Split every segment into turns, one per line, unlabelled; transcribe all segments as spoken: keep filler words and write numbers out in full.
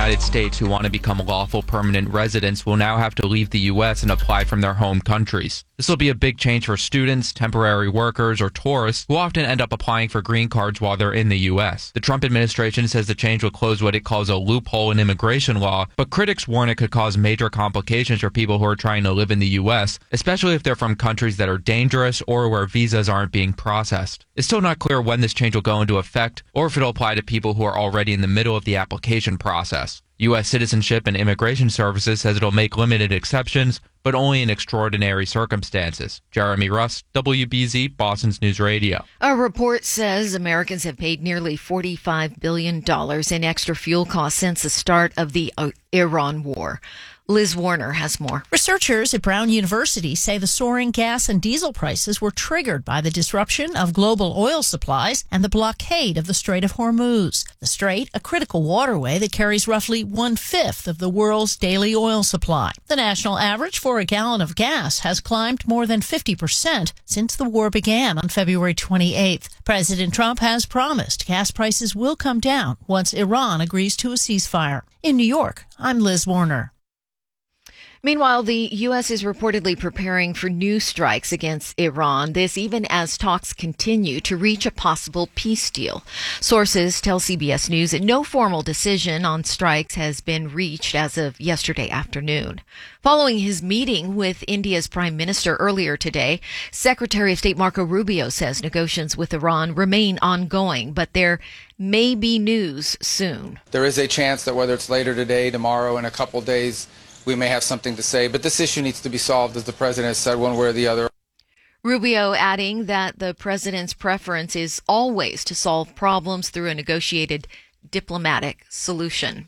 United States who want to become lawful permanent residents will now have to leave the U S and apply from their home countries. This will be a big change for students, temporary workers, or tourists who often end up applying for green cards while they're in the U S. The Trump administration says the change will close what it calls a loophole in immigration law, but critics warn it could cause major complications for people who are trying to live in the U S, especially if they're from countries that are dangerous or where visas aren't being processed. It's still not clear when this change will go into effect or if it'll apply to people who are already in the middle of the application process. U S Citizenship and Immigration Services says it'll make limited exceptions, but only in extraordinary circumstances. Jeremy Russ, W B Z, Boston's News Radio.
A report says Americans have paid nearly forty-five billion dollars in extra fuel costs since the start of the Iran war. Liz Warner has more.
Researchers at Brown University say the soaring gas and diesel prices were triggered by the disruption of global oil supplies and the blockade of the Strait of Hormuz. The strait, a critical waterway that carries roughly one-fifth of the world's daily oil supply. The national average for a gallon of gas has climbed more than fifty percent since the war began on February twenty-eighth. President Trump has promised gas prices will come down once Iran agrees to a ceasefire. In New York, I'm Liz Warner.
Meanwhile, the U S is reportedly preparing for new strikes against Iran, this even as talks continue to reach a possible peace deal. Sources tell C B S News that no formal decision on strikes has been reached as of yesterday afternoon. Following his meeting with India's Prime Minister earlier today, Secretary of State Marco Rubio says negotiations with Iran remain ongoing, but there may be news soon.
There is a chance that whether it's later today, tomorrow, in a couple days, we may have something to say, but this issue needs to be solved, as the president has said, one way or the other.
Rubio adding that the president's preference is always to solve problems through a negotiated diplomatic solution.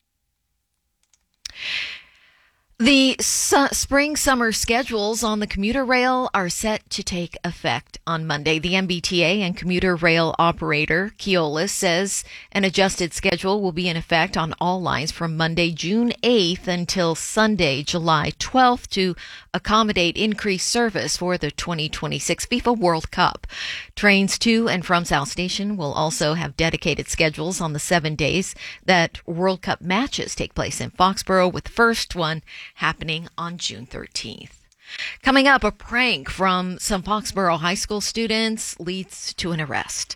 The su- spring-summer schedules on the commuter rail are set to take effect on Monday. The M B T A and commuter rail operator Keolis says an adjusted schedule will be in effect on all lines from Monday, June eighth until Sunday, July twelfth to accommodate increased service for the twenty twenty-six FIFA World Cup. Trains to and from South Station will also have dedicated schedules on the seven days that World Cup matches take place in Foxborough, with the first one happening on June thirteenth. Coming up, a prank from some Foxborough High School students leads to an arrest.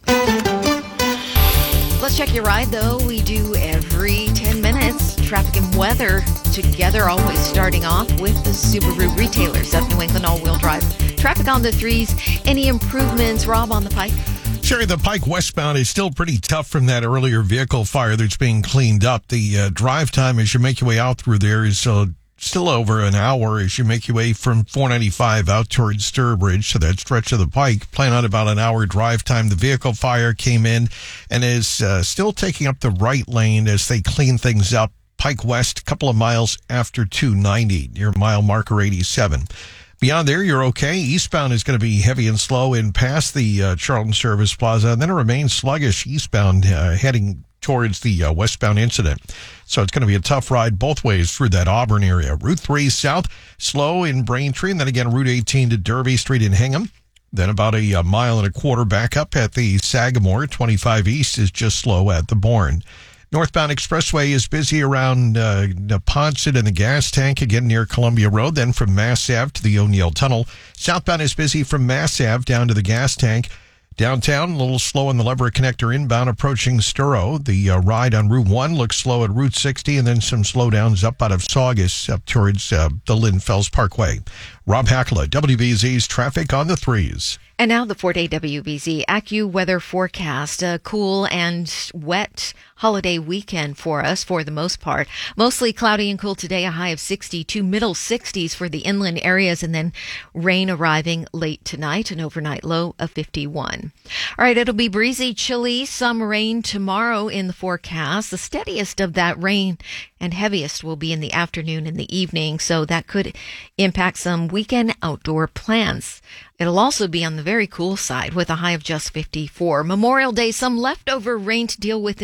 Let's check your ride, though. We do every ten minutes. Traffic and weather together, always starting off with the Subaru retailers of New England all-wheel drive. Traffic on the threes. Any improvements, Rob, on the Pike?
Sherry, the Pike westbound is still pretty tough from that earlier vehicle fire that's being cleaned up. The uh, drive time as you make your way out through there is uh, still over an hour as you make your way from four ninety-five out towards Sturbridge. So that stretch of the Pike, plan on about an hour drive time. The vehicle fire came in and is uh, still taking up the right lane as they clean things up. Pike West, a couple of miles after two ninety, near mile marker eighty-seven. Beyond there, you're okay. Eastbound is going to be heavy and slow in past the uh, Charlton Service Plaza, and then it remains sluggish eastbound, uh, heading towards the uh, westbound incident. So it's going to be a tough ride both ways through that Auburn area. Route three south, slow in Braintree, and then again Route eighteen to Derby Street in Hingham. Then about a, a mile and a quarter back up at the Sagamore. twenty-five east is just slow at the Bourne. Northbound Expressway is busy around uh, Neponset and the gas tank, again near Columbia Road. Then from Mass Ave to the O'Neill Tunnel. Southbound is busy from Mass Ave down to the gas tank. Downtown, a little slow on the Leverett Connector inbound approaching Sturrow. The uh, ride on Route one looks slow at Route sixty, and then some slowdowns up out of Saugus up towards uh, the Lynn Fells Parkway. Rob Hackla, W B Z's Traffic on the Threes.
And now the four-day W B Z AccuWeather forecast. A cool and wet holiday weekend for us for the most part. Mostly cloudy and cool today, a high of sixty-two, middle sixties for the inland areas, and then rain arriving late tonight, an overnight low of fifty-one. All right, it'll be breezy, chilly, some rain tomorrow in the forecast. The steadiest of that rain and heaviest will be in the afternoon and the evening, so that could impact some weekend outdoor plans. It'll also be on the very cool side with a high of just fifty-four. Memorial Day, some leftover rain to deal with in the morning,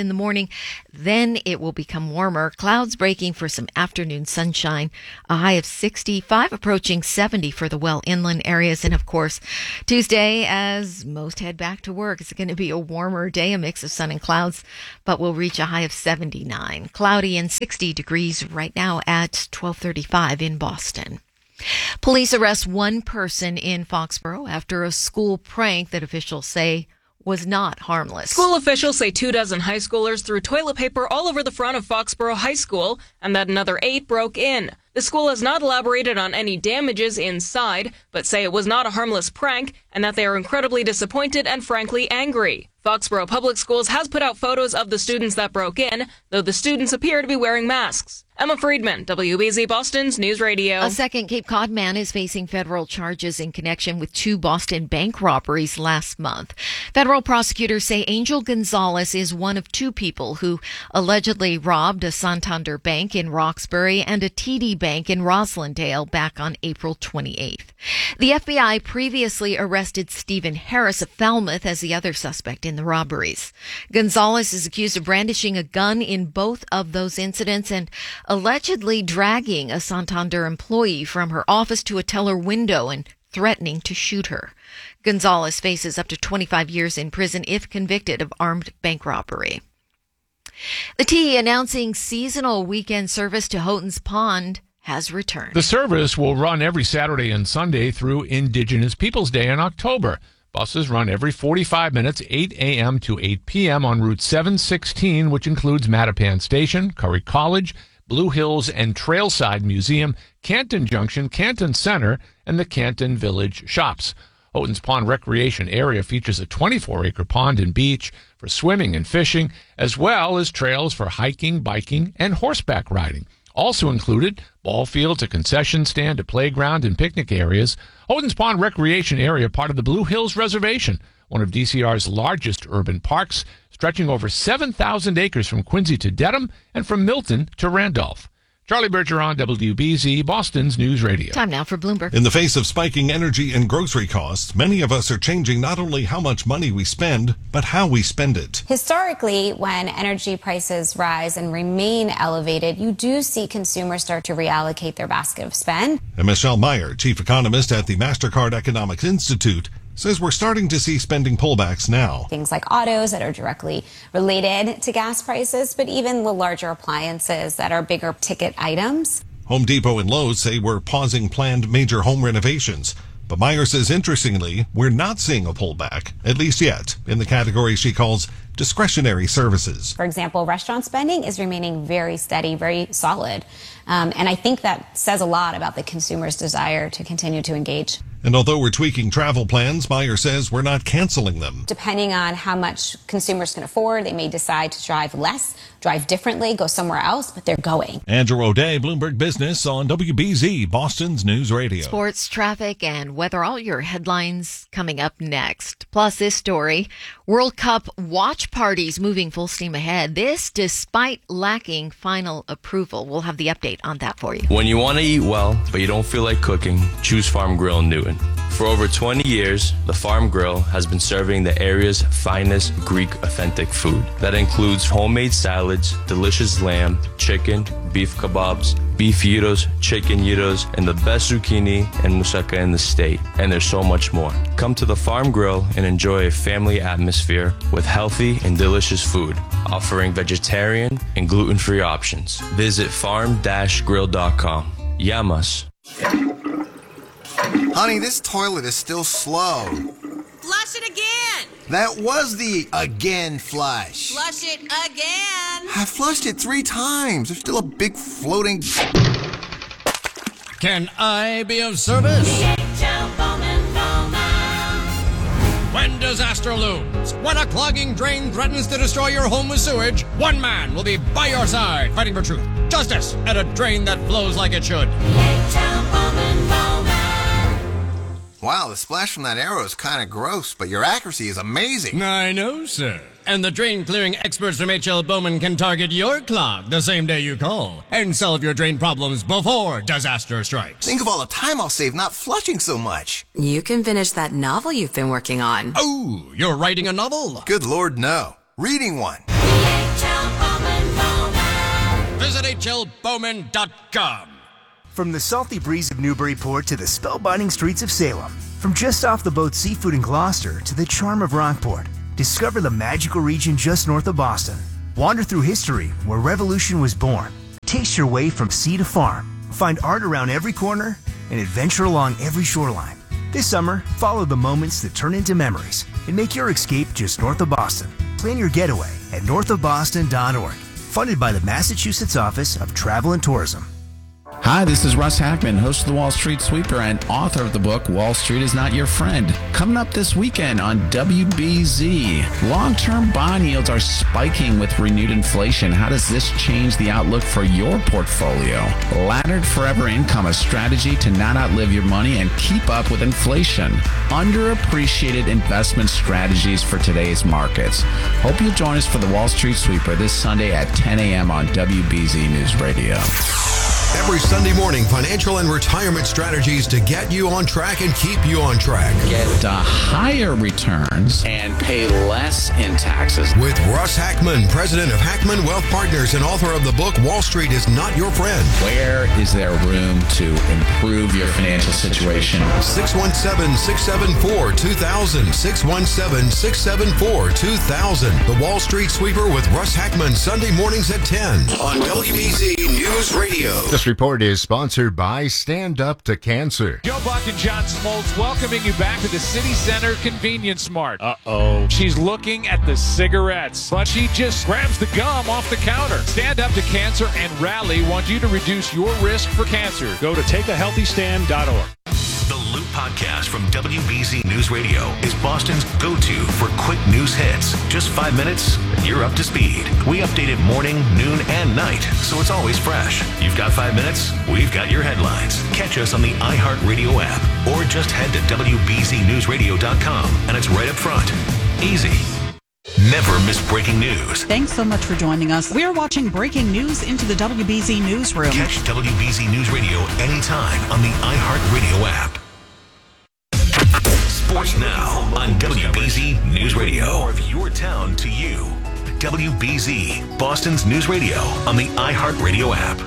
Then it will become warmer. Clouds breaking for some afternoon sunshine. A high of sixty-five, approaching seventy for the well inland areas. And of course, Tuesday, as most head back to work, it's going to be a warmer day, a mix of sun and clouds, but we'll reach a high of seventy-nine. Cloudy and sixty degrees right now at twelve thirty-five in Boston. Police arrest one person in Foxborough after a school prank that officials say was not harmless.
School officials say two dozen high schoolers threw toilet paper all over the front of Foxborough High School and that another eight broke in. The school has not elaborated on any damages inside, but say it was not a harmless prank and that they are incredibly disappointed and frankly angry. Foxborough Public Schools has put out photos of the students that broke in, though the students appear to be wearing masks. Emma Friedman, W B Z Boston's News Radio.
A second Cape Cod man is facing federal charges in connection with two Boston bank robberies last month. Federal prosecutors say Angel Gonzalez is one of two people who allegedly robbed a Santander bank in Roxbury and a T D bank in Roslindale back on April twenty-eighth. The F B I previously arrested Stephen Harris of Falmouth as the other suspect in the robberies. Gonzalez is accused of brandishing a gun in both of those incidents and allegedly dragging a Santander employee from her office to a teller window and threatening to shoot her. Gonzalez faces up to twenty-five years in prison if convicted of armed bank robbery. The T announcing seasonal weekend service to Houghton's Pond has returned.
The service will run every Saturday and Sunday through Indigenous Peoples Day in October. Buses run every forty-five minutes, eight a.m. to eight p.m. on Route seven sixteen, which includes Mattapan Station, Curry College, Blue Hills and Trailside Museum, Canton Junction, Canton Center, and the Canton Village Shops. Houghton's Pond Recreation Area features a twenty-four acre pond and beach for swimming and fishing, as well as trails for hiking, biking, and horseback riding. Also included, ball fields, a concession stand, a playground, and picnic areas. Houghton's Pond Recreation Area, part of the Blue Hills Reservation, one of D C R's largest urban parks, stretching over seven thousand acres from Quincy to Dedham and from Milton to Randolph. Charlie Bergeron, W B Z, Boston's News Radio.
Time now for Bloomberg.
In the face of spiking energy and grocery costs, many of us are changing not only how much money we spend, but how we spend it.
Historically, when energy prices rise and remain elevated, you do see consumers start to reallocate their basket of spend.
And Michelle Meyer, chief economist at the MasterCard Economics Institute, says we're starting to see spending pullbacks now.
Things like autos that are directly related to gas prices, but even the larger appliances that are bigger ticket items.
Home Depot and Lowe's say we're pausing planned major home renovations. But Meyer says, interestingly, we're not seeing a pullback, at least yet, in the category she calls discretionary services.
For example, restaurant spending is remaining very steady, very solid. Um, and I think that says a lot about the consumer's desire to continue to engage.
And although we're tweaking travel plans, Meyer says we're not canceling them.
Depending on how much consumers can afford, they may decide to drive less, drive differently, go somewhere else, but they're going.
Andrew O'Day, Bloomberg Business on W B Z, Boston's News Radio.
Sports, traffic, and weather, all your headlines coming up next. Plus this story, World Cup watch parties moving full steam ahead. This despite lacking final approval. We'll have the update on that for you.
When you want to eat well, but you don't feel like cooking, choose Farm Grill in Newton. For over twenty years, the Farm Grill has been serving the area's finest Greek authentic food. That includes homemade salads, delicious lamb, chicken, beef kebabs, beef gyros, chicken gyros, and the best zucchini and moussaka in the state. And there's so much more. Come to the Farm Grill and enjoy a family atmosphere with healthy and delicious food, offering vegetarian and gluten-free options. Visit farm dash grill dot com. Llamas.
Honey, this toilet is still slow.
Flush it again.
That was the again flush.
Flush it again.
I flushed it three times. There's still a big floating...
Can I be of service? When disaster looms, when a clogging drain threatens to destroy your home with sewage, one man will be by your side, fighting for truth, justice, and a drain that flows like it should.
Wow, the splash from that arrow is kind of gross, but your accuracy is amazing.
I know, sir. And the drain clearing experts from H L Bowman can target your clog the same day you call and solve your drain problems before disaster strikes.
Think of all the time I'll save not flushing so much.
You can finish that novel you've been working on.
Oh, you're writing a novel?
Good Lord, no. Reading one.
H L Bowman dot com.
From the salty breeze of Newburyport to the spellbinding streets of Salem, from just off the boat Seafood in Gloucester to the charm of Rockport, discover the magical region just north of Boston. Wander through history where revolution was born. Taste your way from sea to farm. Find art around every corner and adventure along every shoreline. This summer, follow the moments that turn into memories and make your escape just north of Boston. Plan your getaway at north of boston dot org. Funded by the Massachusetts Office of Travel and Tourism.
Hi, this is Russ Hackman, host of the Wall Street Sweeper and author of the book, Wall Street is Not Your Friend. Coming up this weekend on W B Z, long-term bond yields are spiking with renewed inflation. How does this change the outlook for your portfolio? Laddered Forever Income, a strategy to not outlive your money and keep up with inflation. Underappreciated investment strategies for today's markets. Hope you'll join us for the Wall Street Sweeper this Sunday at ten a.m. on W B Z News Radio.
Every Sunday morning, financial and retirement strategies to get you on track and keep you on track.
Get uh, higher returns and pay less in taxes.
With Russ Hackman, president of Hackman Wealth Partners and author of the book, Wall Street is Not Your Friend.
Where is there room to improve your financial situation?
six one seven, six seven four, two thousand. six one seven, six seven four, two thousand. The Wall Street Sweeper with Russ Hackman, Sunday mornings at ten on W B Z News Radio.
This report is sponsored by Stand Up to Cancer.
Joe Buck and John Smoltz welcoming you back to the City Center Convenience Mart. Uh-oh. She's looking at the cigarettes, but she just grabs the gum off the counter. Stand Up to Cancer and Rally want you to reduce your risk for cancer. Go to take a healthy stand dot org.
The Loop Podcast from W B Z News Radio is Boston's go-to for quick news hits. Just five minutes, and you're up to speed. We update it morning, noon, and night, so it's always fresh. You've got five minutes, we've got your headlines. Catch us on the iHeartRadio app, or just head to W B Z news radio dot com, and it's right up front. Easy. Never miss breaking news.
Thanks so much for joining us. We're watching breaking news into the W B Z Newsroom.
Catch W B Z News Radio anytime on the iHeartRadio app. Sports now on W B Z News Radio. More of your town to you. W B Z, Boston's News Radio on the iHeartRadio app.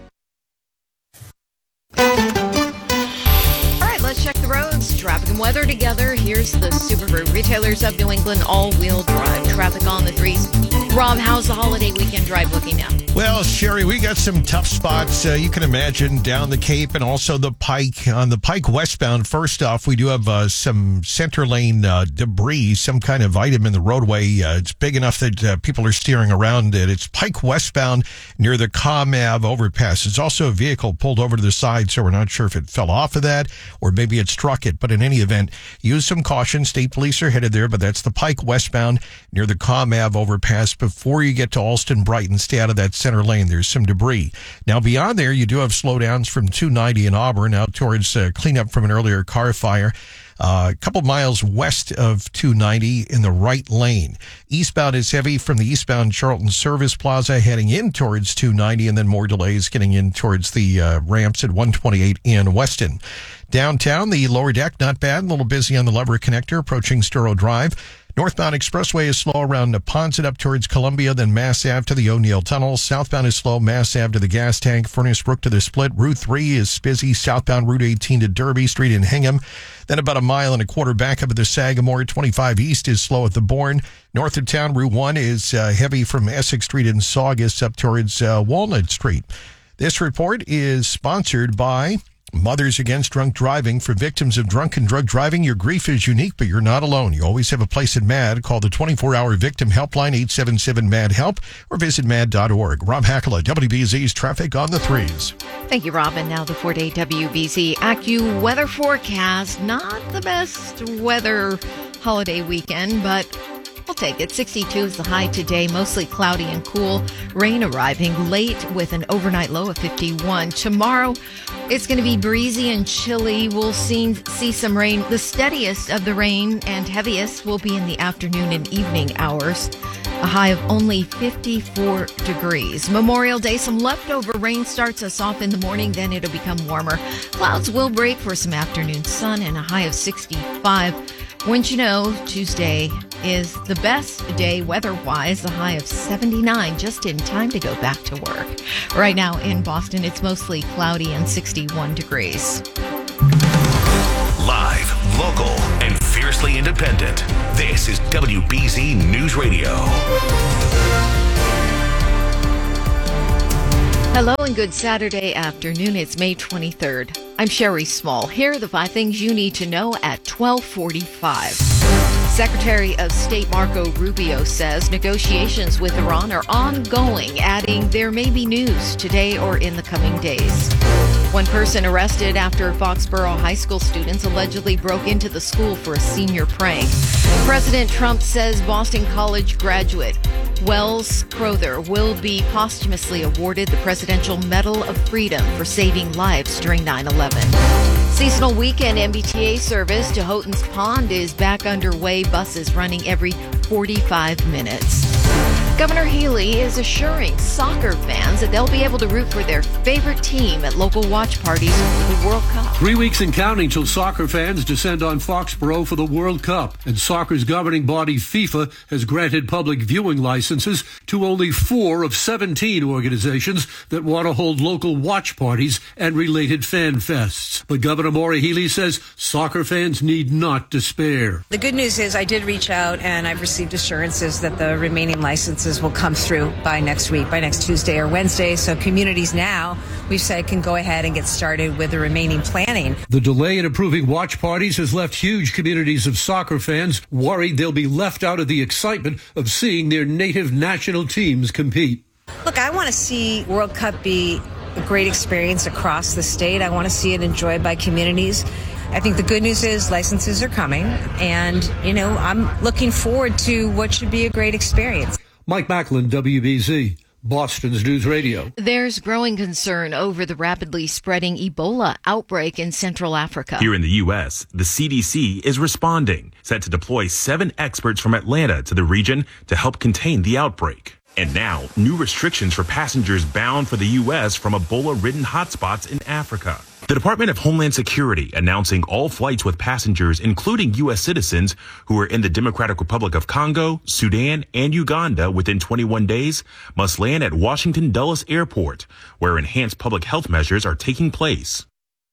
All right, let's check the roads. Traffic and weather together. Here's the Superfruit Retailers of New England all-wheel drive. Traffic on the threes. Rob, how's the holiday weekend drive looking now?
Well, Sherry, we got some tough spots. Uh, you can imagine down the Cape and also the Pike. On the Pike westbound, first off, we do have uh, some center lane uh, debris, some kind of item in the roadway. Uh, it's big enough that uh, people are steering around it. It's Pike westbound near the Com Ave overpass. It's also a vehicle pulled over to the side, so we're not sure if it fell off of that or maybe it struck it. But in any event, use some caution. State police are headed there, but that's the Pike westbound near the Com Ave overpass. Before you get to Alston Brighton, stay out of that center lane. There's some debris. Now, beyond there, you do have slowdowns from two ninety in Auburn out towards uh, cleanup from an earlier car fire. Uh, a couple miles west of two ninety in the right lane. Eastbound is heavy from the eastbound Charlton Service Plaza heading in towards two ninety, and then more delays getting in towards the uh, ramps at one twenty-eight in Weston. Downtown, the lower deck, not bad. A little busy on the Lever Connector approaching Sturo Drive. Northbound Expressway is slow around Neponset up towards Columbia, then Mass Ave to the O'Neill Tunnel. Southbound is slow, Mass Ave to the gas tank, Furnace Brook to the split. Route three is busy, southbound Route eighteen to Derby Street in Hingham. Then about a mile and a quarter back up at the Sagamore. twenty-five East is slow at the Bourne. North of town, Route one is uh, heavy from Essex Street in Saugus up towards uh, Walnut Street. This report is sponsored by Mothers Against Drunk Driving. For victims of drunk and drug driving, your grief is unique, but you're not alone. You always have a place at MAD. Call the twenty-four hour victim helpline, eight seven seven MAD HELP, or visit mad dot org. Rob Hackala, W B Z's Traffic on the Threes.
Thank you, Rob. And now the four-day W B Z AccuWeather weather forecast. Not the best weather holiday weekend, but we'll take it. sixty-two is the high today, mostly cloudy and cool. Rain arriving late with an overnight low of fifty-one. Tomorrow, it's going to be breezy and chilly. We'll see, see some rain. The steadiest of the rain and heaviest will be in the afternoon and evening hours. A high of only fifty-four degrees. Memorial Day, some leftover rain starts us off in the morning, then it'll become warmer. Clouds will break for some afternoon sun and a high of sixty-five. Wouldn't you know, Tuesday is the best day weather-wise, a high of seventy-nine, just in time to go back to work. Right now in Boston, it's mostly cloudy and sixty-one degrees.
Live, local, and fiercely independent. This is W B Z News Radio.
Hello and good Saturday afternoon. It's May twenty-third. I'm Sherry Small. Here are the five things you need to know at twelve forty-five. Secretary of State Marco Rubio says negotiations with Iran are ongoing, adding there may be news today or in the coming days. One person arrested after Foxborough High School students allegedly broke into the school for a senior prank. President Trump says Boston College graduate Wells Crowther will be posthumously awarded the Presidential Medal of Freedom for saving lives during nine eleven. Seasonal weekend M B T A service to Houghton's Pond is back underway. Buses running every forty-five minutes. Governor Healy is assuring soccer fans that they'll be able to root for their favorite team at local watch parties for the World Cup.
Three weeks and counting till soccer fans descend on Foxborough for the World Cup. And soccer's governing body, FIFA, has granted public viewing licenses to only four of seventeen organizations that want to hold local watch parties and related fan fests. But Governor Maura Healey says soccer fans need not despair.
The good news is I did reach out and I've received assurances that the remaining licenses will come through by next week, by next Tuesday or Wednesday. So communities now, we've said, can go ahead and get started with the remaining planning.
The delay in approving watch parties has left huge communities of soccer fans worried they'll be left out of the excitement of seeing their native national teams compete.
Look, I want to see World Cup be a great experience across the state. I want to see it enjoyed by communities. I think the good news is licenses are coming, and, you know, I'm looking forward to what should be a great experience.
Mike Macklin, W B Z, Boston's News Radio.
There's growing concern over the rapidly spreading Ebola outbreak in Central Africa.
Here in the U S, the C D C is responding, set to deploy seven experts from Atlanta to the region to help contain the outbreak. And now, new restrictions for passengers bound for the U S from Ebola-ridden hotspots in Africa. The Department of Homeland Security announcing all flights with passengers, including U S citizens who are in the Democratic Republic of Congo, Sudan, and Uganda within twenty-one days, must land at Washington Dulles Airport, where enhanced public health measures are taking place.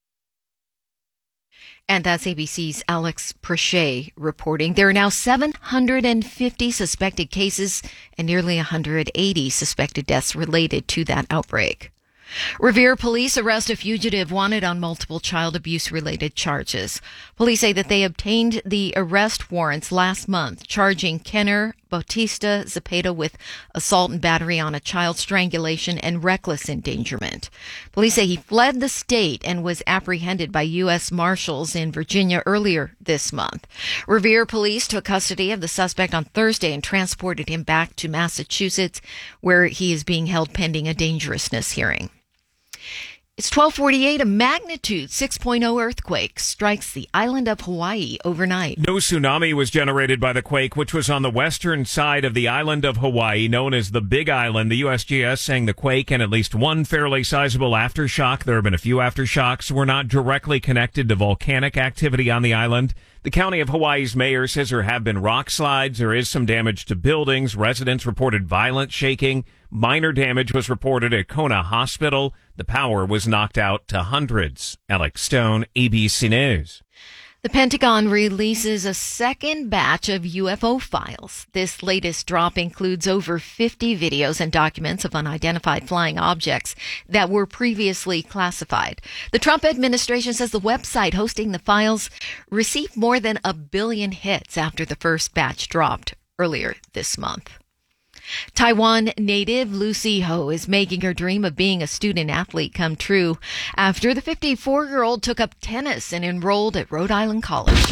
And that's A B C's Alex Prochet reporting. There are now seven hundred fifty suspected cases and nearly one hundred eighty suspected deaths related to that outbreak. Revere police arrest a fugitive wanted on multiple child abuse-related charges. Police say that they obtained the arrest warrants last month, charging Kenner Bautista Zepeda with assault and battery on a child, strangulation, and reckless endangerment. Police say he fled the state and was apprehended by U S Marshals in Virginia earlier this month. Revere police took custody of the suspect on Thursday and transported him back to Massachusetts, where he is being held pending a dangerousness hearing. It's twelve forty-eight. A magnitude six point oh earthquake strikes the island of Hawaii overnight.
No tsunami was generated by the quake, which was on the western side of the island of Hawaii, known as the Big Island. The U S G S saying the quake and at least one fairly sizable aftershock, there have been a few aftershocks, were not directly connected to volcanic activity on the island. The county of Hawaii's mayor says there have been rock slides. There is some damage to buildings. Residents reported violent shaking. Minor damage was reported at Kona Hospital. The power was knocked out to hundreds. Alex Stone, A B C News.
The Pentagon releases a second batch of U F O files. This latest drop includes over fifty videos and documents of unidentified flying objects that were previously classified. The Trump administration says the website hosting the files received more than a billion hits after the first batch dropped earlier this month. Taiwan native Lucy Ho is making her dream of being a student athlete come true after the fifty-four-year-old took up tennis and enrolled at Rhode Island College.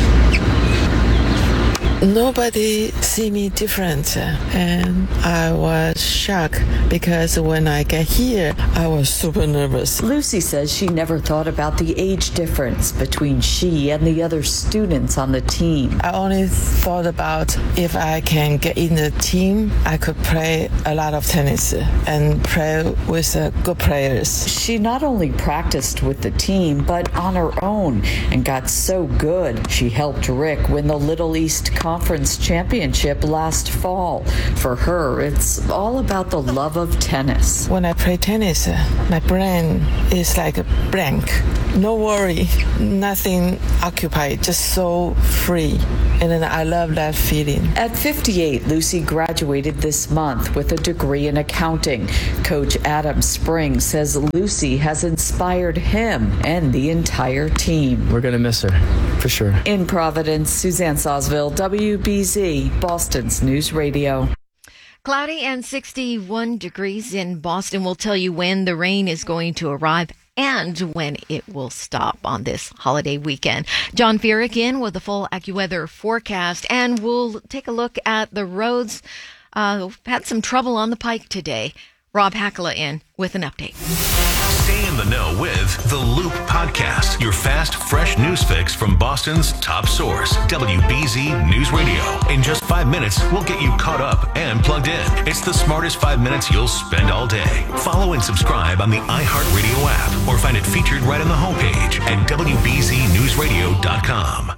Nobody see me different, and I was shocked because when I get here, I was super nervous.
Lucy says she never thought about the age difference between she and the other students on the team.
I only thought about if I can get in the team, I could play a lot of tennis and play with uh, good players.
She not only practiced with the team, but on her own and got so good. She helped Rick win the Little East Conference conference championship last fall. For her, it's all about the love of tennis.
When I play tennis, my brain is like a blank. No worry, nothing occupied, just so free. And then I love that feeling.
At fifty-eight, Lucy graduated this month with a degree in accounting. Coach Adam Spring says Lucy has inspired him and the entire team.
We're going to miss her, for sure.
In Providence, Suzanne Sawsville, W B Z, Boston's News Radio.
Cloudy and sixty-one degrees in Boston. Will tell you when the rain is going to arrive and when it will stop on this holiday weekend. John Feerick in with the full AccuWeather forecast, and we'll take a look at the roads. Uh, we've had some trouble on the Pike today. Rob Hackala in with an update.
Stay in the know with The Loop Podcast, your fast, fresh news fix from Boston's top source, W B Z News Radio. In just five minutes, we'll get you caught up and plugged in. It's the smartest five minutes you'll spend all day. Follow and subscribe on the iHeartRadio app or find it featured right on the homepage at W B Z news radio dot com.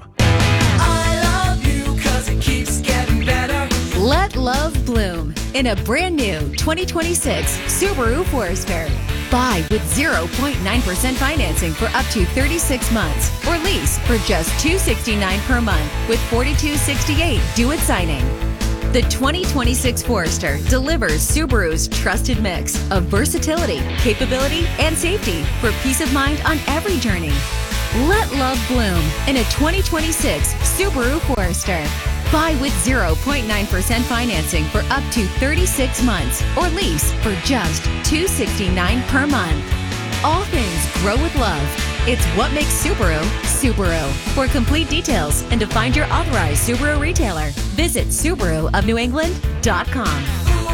I love you 'cause it keeps getting better.
Let love bloom in a brand new twenty twenty-six Subaru Forester. Buy with zero point nine percent financing for up to thirty-six months or lease for just two hundred sixty-nine dollars per month with forty-two dollars and sixty-eight cents due at signing. The twenty twenty-six Forester delivers Subaru's trusted mix of versatility, capability, and safety for peace of mind on every journey. Let love bloom in a twenty twenty-six Subaru Forester. Buy with zero point nine percent financing for up to thirty-six months or lease for just two hundred sixty-nine dollars per month. All things grow with love. It's what makes Subaru, Subaru. For complete details and to find your authorized Subaru retailer, visit Subaru of New England dot com.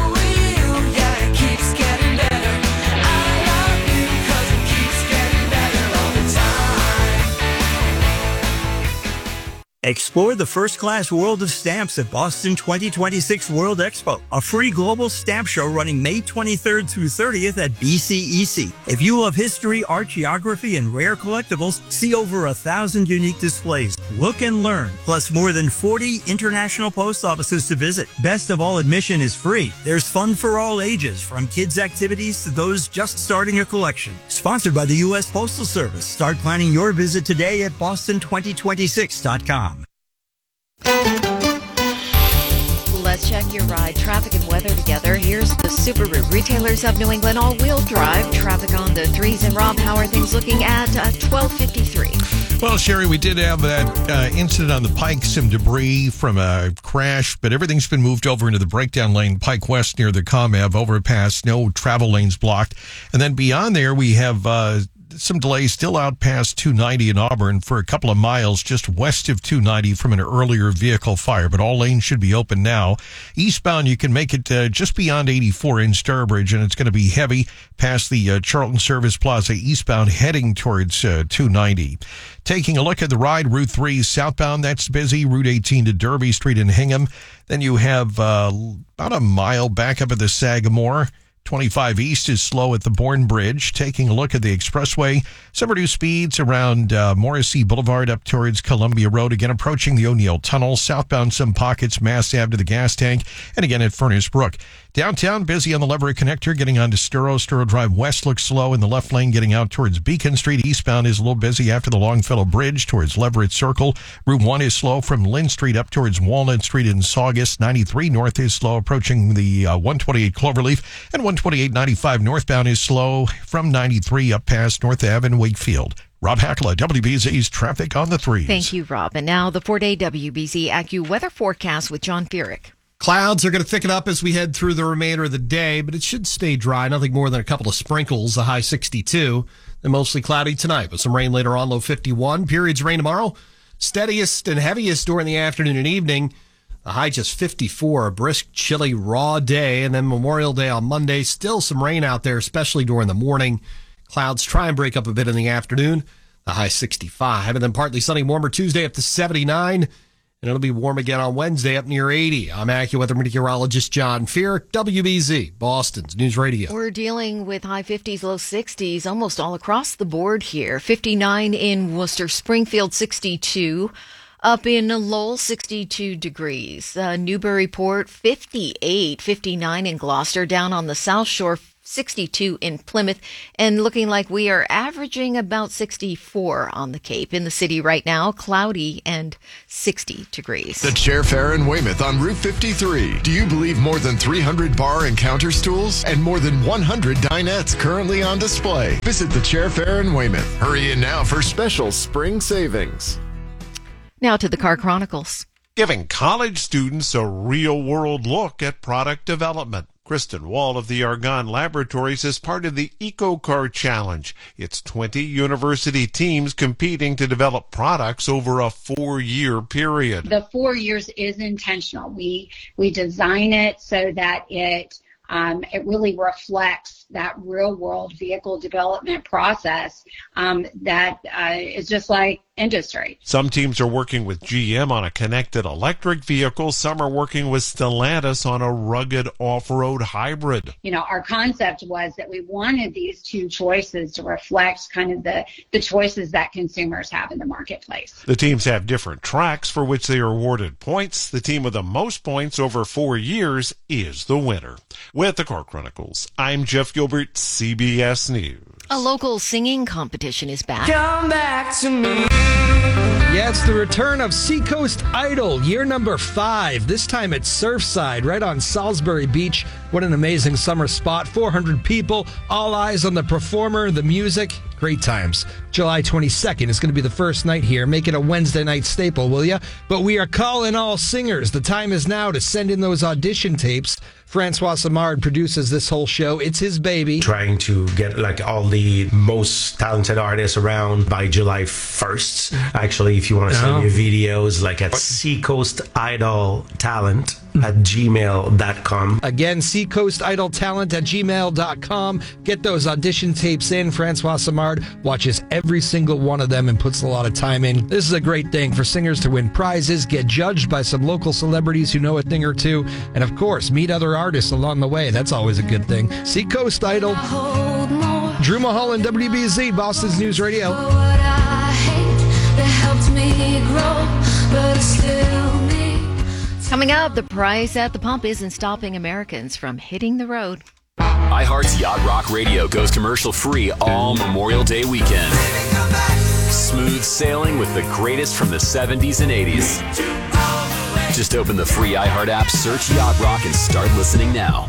Explore the first-class world of stamps at Boston twenty twenty-six World Expo, a free global stamp show running May twenty-third through thirtieth at B C E C. If you love history, art, geography, and rare collectibles, see over a thousand unique displays. Look and learn, plus more than forty international post offices to visit. Best of all, admission is free. There's fun for all ages, from kids' activities to those just starting a collection. Sponsored by the U S Postal Service. Start planning your visit today at boston twenty twenty-six dot com.
Let's check your ride, traffic, and weather together. Here's the Subaru Retailers of New England all-wheel drive. Traffic on the threes. And Rob, how are things looking at uh, twelve fifty-three?
Well, Sherry, we did have that uh, incident on the Pike, some debris from a crash, but everything's been moved over into the breakdown lane, Pike West near the ComAv overpass. No travel lanes blocked. And then beyond there, we have uh, some delays still out past two ninety in Auburn for a couple of miles just west of two ninety from an earlier vehicle fire, but all lanes should be open now. Eastbound, you can make it uh, just beyond eighty-four in Starbridge, and it's going to be heavy past the uh, Charlton Service Plaza eastbound heading towards uh, two ninety. Taking a look at the ride, Route three southbound, that's busy. Route eighteen to Derby Street in Hingham. Then you have uh, about a mile back up at the Sagamore. twenty-five east is slow at the Bourne Bridge. Taking a look at the expressway, some reduced speeds around uh, Morrissey Boulevard up towards Columbia Road. Again, approaching the O'Neill Tunnel. Southbound, some pockets, Mass Ave to the gas tank. And again at Furnace Brook. Downtown, busy on the Leverett Connector, getting onto Sturo. Sturo Drive West looks slow in the left lane, getting out towards Beacon Street. Eastbound is a little busy after the Longfellow Bridge towards Leverett Circle. Route one is slow from Lynn Street up towards Walnut Street in Saugus. ninety-three north is slow approaching the uh, one twenty-eight Cloverleaf. And one twenty-eight ninety-five northbound is slow from ninety-three up past North Ave in Wakefield. Rob Hackala, W B Z's Traffic on the Threes.
Thank you, Rob. And now the four-day W B Z AccuWeather forecast with John Feerick.
Clouds are going to thicken up as we head through the remainder of the day, but it should stay dry. Nothing more than a couple of sprinkles, a high sixty-two. Then mostly cloudy tonight, with some rain later on, low fifty-one. Periods rain tomorrow. Steadiest and heaviest during the afternoon and evening. The high just fifty-four, a brisk, chilly, raw day. And then Memorial Day on Monday, still some rain out there, especially during the morning. Clouds try and break up a bit in the afternoon. The high sixty-five. And then partly sunny, warmer Tuesday up to seventy-nine. And it'll be warm again on Wednesday up near eighty. I'm AccuWeather meteorologist John Feerick, W B Z, Boston's News Radio.
We're dealing with high fifties, low sixties almost all across the board here. fifty-nine in Worcester, Springfield, sixty-two. Up in Lowell, sixty-two degrees. Uh, Newburyport, fifty-eight, fifty-nine in Gloucester. Down on the South Shore, sixty-two in Plymouth, and looking like we are averaging about sixty-four on the Cape. In the city right now, cloudy and sixty degrees.
The Chair Fair in Weymouth on Route fifty-three. Do you believe more than three hundred bar and counter stools and more than one hundred dinettes currently on display? Visit the Chair Fair in Weymouth. Hurry in now for special spring savings.
Now to the Car Chronicles.
Giving college students a real-world look at product development. Kristen Wall of the Argonne Laboratories is part of the EcoCar Challenge. It's twenty university teams competing to develop products over a four-year period.
The four years is intentional. We we design it so that it um, it really reflects that real-world vehicle development process um, that uh, is just like industry.
Some teams are working with G M on a connected electric vehicle. Some are working with Stellantis on a rugged off-road hybrid.
You know, our concept was that we wanted these two choices to reflect kind of the, the choices that consumers have in the marketplace.
The teams have different tracks for which they are awarded points. The team with the most points over four years is the winner. With the Car Chronicles, I'm Jeff Gilbert, C B S News.
A local singing competition is back.
Come back to me.
Yeah, it's the return of Seacoast Idol, year number five. This time at Surfside, right on Salisbury Beach. What an amazing summer spot. four hundred people, all eyes on the performer, the music. Great times. July twenty-second is going to be the first night here. Make it a Wednesday night staple, will ya? But we are calling all singers. The time is now to send in those audition tapes. Francois Samard produces this whole show. It's his baby.
Trying to get like all the most talented artists around by July first. Actually, if you want to send
Oh.
me videos, like at Seacoast Idol Talent at gmail dot com.
Again, Seacoast Idol Talent at gmail dot com. Get those audition tapes in. Francois Samard watches every single one of them and puts a lot of time in. This is a great thing for singers to win prizes, get judged by some local celebrities who know a thing or two, and of course, meet other artists along the way. That's always a good thing. Seacoast Idol. Drew Mulholland, W B Z, Boston's News Radio.
Coming up, the price at the pump isn't stopping Americans from hitting the road.
iHeart's Yacht Rock Radio goes commercial free all Memorial Day weekend. Smooth sailing with the greatest from the seventies and eighties. Just open the free iHeart app, search Yacht Rock, and start listening now.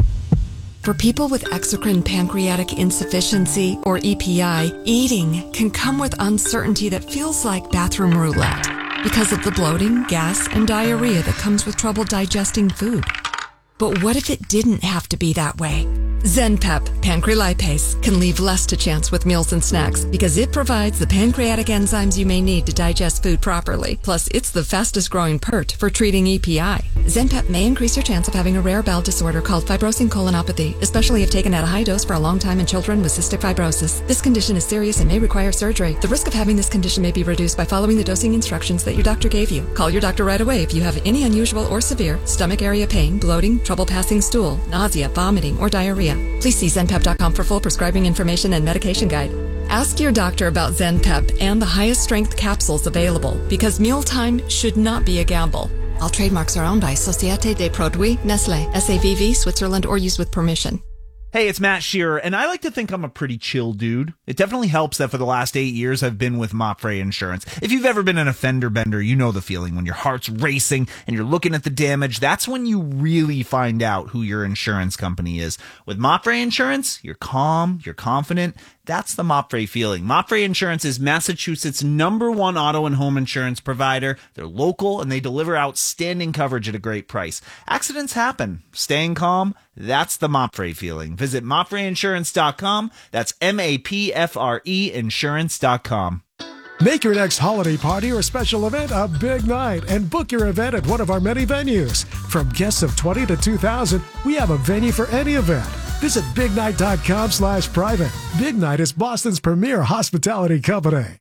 For people with exocrine pancreatic insufficiency, or E P I, eating can come with uncertainty that feels like bathroom roulette because of the bloating, gas, and diarrhea that comes with trouble digesting food. But what if it didn't have to be that way? ZenPep Pancrelipase can leave less to chance with meals and snacks because it provides the pancreatic enzymes you may need to digest food properly. Plus, it's the fastest growing P E R T for treating E P I. ZenPep may increase your chance of having a rare bowel disorder called fibrosing colonopathy, especially if taken at a high dose for a long time in children with cystic fibrosis. This condition is serious and may require surgery. The risk of having this condition may be reduced by following the dosing instructions that your doctor gave you. Call your doctor right away if you have any unusual or severe stomach area pain, bloating, trouble passing stool, nausea, vomiting, or diarrhea. Please see zenpep dot com for full prescribing information and medication guide. Ask your doctor about ZenPep and the highest strength capsules available because mealtime should not be a gamble. All trademarks are owned by Société des Produits Nestlé, S A V V, Switzerland, or used with permission.
Hey, it's Matt Shearer, and I like to think I'm a pretty chill dude. It definitely helps that for the last eight years I've been with Mopfre Insurance. If you've ever been an offender bender, you know the feeling when your heart's racing and you're looking at the damage. That's when you really find out who your insurance company is. With Mopfre Insurance, you're calm, you're confident. That's the Mopfre feeling. Mopfre Insurance is Massachusetts' number one auto and home insurance provider. They're local and they deliver outstanding coverage at a great price. Accidents happen. Staying calm, that's the Mopfre feeling. Visit mopfre insurance dot com. That's M A P F R E insurance dot com.
Make your next holiday party or special event a big night and book your event at one of our many venues. From guests of twenty to two thousand, we have a venue for any event. Visit big night dot com slash private. Big Night is Boston's premier hospitality company.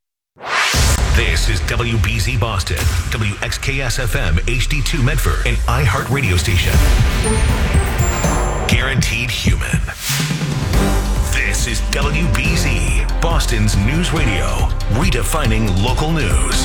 This is W B Z Boston, W X K S F M H D two Medford, an iHeart radio station. Guaranteed human. This is W B Z Boston. Boston's News Radio, redefining local news.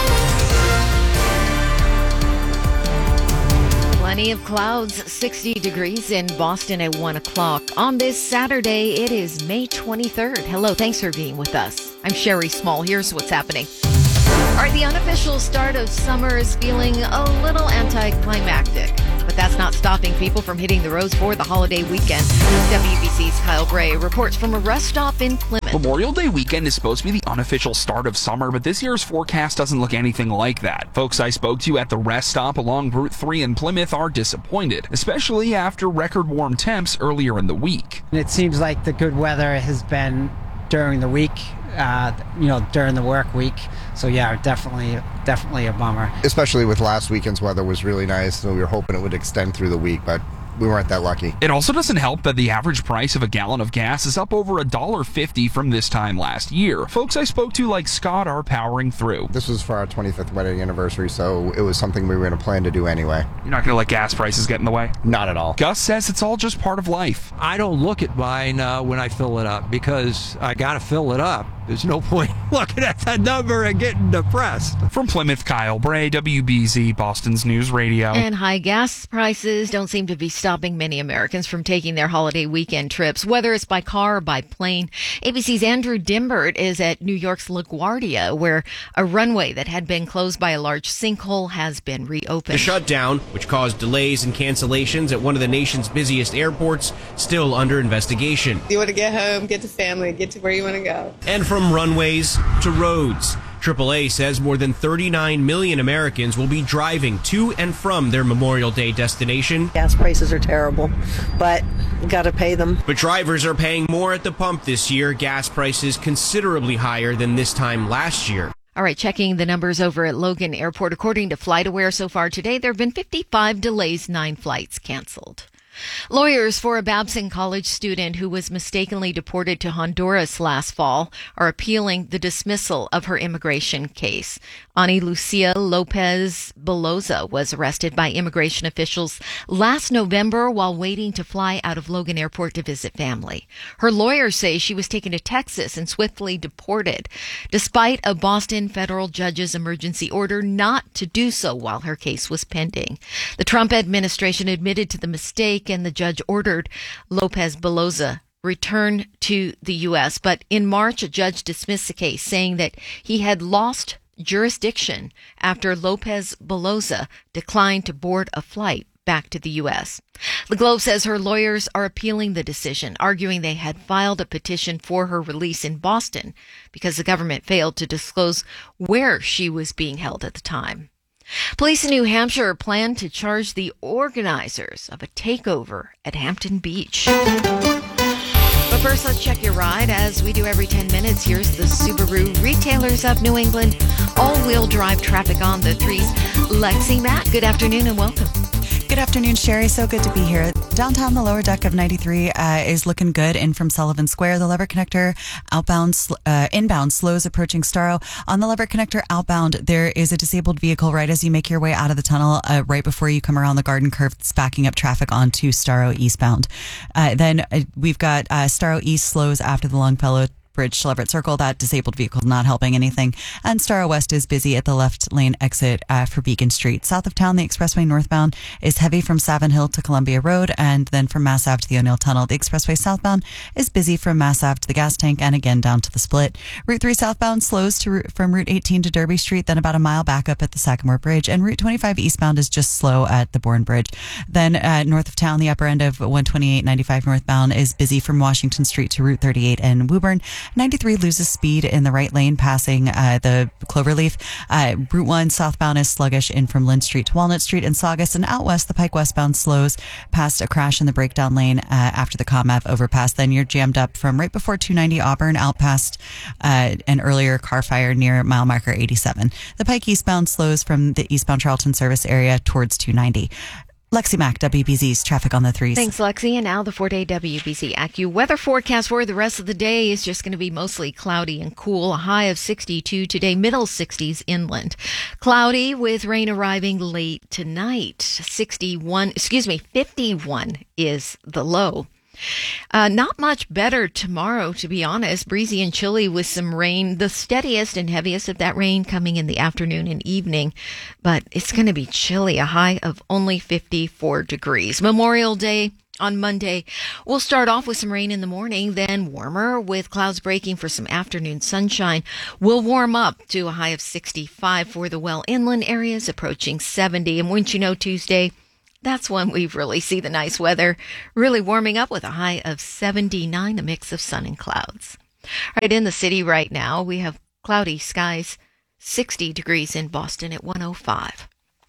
Plenty of clouds, sixty degrees in Boston at one o'clock. On this Saturday, it is May twenty-third. Hello, thanks for being with us. I'm Sherry Small. Here's what's happening. All right, the unofficial start of summer is feeling a little anticlimactic, but that's not stopping people from hitting the roads for the holiday weekend. W B C's Kyle Bray reports from a rest stop in Plymouth.
Memorial Day weekend is supposed to be the unofficial start of summer, but this year's forecast doesn't look anything like that. Folks I spoke to at the rest stop along Route three in Plymouth are disappointed, especially after record warm temps earlier in the week.
It seems like the good weather has been during the week, uh, you know, during the work week. So yeah, definitely, definitely a bummer.
Especially with last weekend's weather was really nice, and we were hoping it would extend through the week, but we weren't that lucky.
It also doesn't help that the average price of a gallon of gas is up over one dollar fifty from this time last year. Folks I spoke to like Scott are powering through.
This was for our twenty-fifth wedding anniversary, so it was something we were going to plan to do anyway.
You're not going to let gas prices get in the way?
Not at all.
Gus says it's all just part of life.
I don't look at mine uh, when I fill it up because I got to fill it up. There's no point looking at that number and getting depressed.
From Plymouth, Kyle Bray, W B Z, Boston's News Radio.
And high gas prices don't seem to be stopping many Americans from taking their holiday weekend trips, whether it's by car or by plane. A B C's Andrew Dimbert is at New York's LaGuardia, where a runway that had been closed by a large sinkhole has been reopened.
The shutdown, which caused delays and cancellations at one of the nation's busiest airports, still under investigation.
You want to get home, get to family, get to where you want to go.
And from From runways to roads, triple A says more than thirty-nine million Americans will be driving to and from their Memorial Day destination.
Gas prices are terrible, but you got to pay them.
But drivers are paying more at the pump this year, gas prices considerably higher than this time last year.
All right, checking the numbers over at Logan Airport. According to FlightAware, so far today, there have been fifty-five delays, nine flights canceled. Lawyers for a Babson College student who was mistakenly deported to Honduras last fall are appealing the dismissal of her immigration case. Ani Lucia Lopez Beloza was arrested by immigration officials last November while waiting to fly out of Logan Airport to visit family. Her lawyers say she was taken to Texas and swiftly deported, despite a Boston federal judge's emergency order not to do so while her case was pending. The Trump administration admitted to the mistake, and the judge ordered Lopez Beloza return to the U S. But in March, a judge dismissed the case, saying that he had lost jurisdiction after Lopez Beloza declined to board a flight back to the U S. The Globe says her lawyers are appealing the decision, arguing they had filed a petition for her release in Boston because the government failed to disclose where she was being held at the time. Police in New Hampshire plan to charge the organizers of a takeover at Hampton Beach. But first, let's check your ride. As we do every ten minutes, here's the Subaru Retailers of New England all-wheel drive traffic on the threes. Lexi, Matt, good afternoon and welcome.
Good afternoon, Sherry. So good to be here. Downtown, the lower deck of ninety-three uh, is looking good in from Sullivan Square. The Lever Connector outbound, uh, inbound slows approaching Starro. On the Lever Connector outbound, there is a disabled vehicle right as you make your way out of the tunnel, uh, right before you come around the Garden Curve. It's backing up traffic onto Starro eastbound. Uh, then uh, we've got uh, Starro East slows after the Longfellow Bridge to Leverett Circle. That disabled vehicle not helping anything. And Starro West is busy at the left lane exit uh, for Beacon Street. South of town, the expressway northbound is heavy from Savin Hill to Columbia Road, and then from Mass Ave to the O'Neill Tunnel. The expressway southbound is busy from Mass Ave to the gas tank and again down to the split. Route three southbound slows to from Route eighteen to Derby Street, then about a mile back up at the Sagamore Bridge. And Route twenty-five eastbound is just slow at the Bourne Bridge. Then uh, north of town, the upper end of one twenty-eight ninety-five northbound is busy from Washington Street to Route thirty-eight and Woburn. ninety-three loses speed in the right lane passing uh, the Cloverleaf. Uh, Route one southbound is sluggish in from Lynn Street to Walnut Street and Saugus. And out west, the Pike westbound slows past a crash in the breakdown lane uh, after the ComAv overpass. Then you're jammed up from right before two ninety Auburn out past uh, an earlier car fire near mile marker eighty-seven. The Pike eastbound slows from the eastbound Charlton service area towards two ninety. Lexi Mack, W B Z's traffic on the threes.
Thanks, Lexi. And now the four-day W B Z AccuWeather forecast for the rest of the day is just going to be mostly cloudy and cool. A high of sixty-two today, middle sixties inland. Cloudy with rain arriving late tonight. sixty-one, excuse me, fifty-one is the low. Uh, not much better tomorrow, to be honest. Breezy and chilly with some rain. The steadiest and heaviest of that rain coming in the afternoon and evening. But it's going to be chilly, a high of only fifty-four degrees. Memorial Day on Monday, we'll start off with some rain in the morning, then warmer with clouds breaking for some afternoon sunshine. We'll warm up to a high of sixty-five for the well inland areas, approaching seventy. And wouldn't you know, Tuesday, that's when we really see the nice weather, really warming up with a high of seventy-nine, a mix of sun and clouds. Right in the city right now, we have cloudy skies, sixty degrees in Boston at one oh five.